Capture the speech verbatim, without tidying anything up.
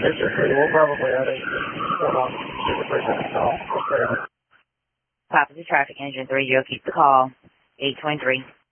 We'll probably have a hold on to the person call. Top of the traffic engine three zero, keep the call. eight twenty-three.